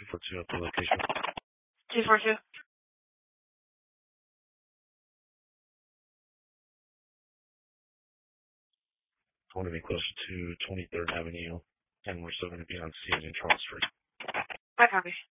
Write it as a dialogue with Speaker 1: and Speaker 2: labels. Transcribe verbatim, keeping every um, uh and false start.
Speaker 1: four two at the location.
Speaker 2: two four two.
Speaker 1: I want to be closer to twenty-third Avenue, and we're still going to be on Stevens and Charles Street.
Speaker 2: I copy.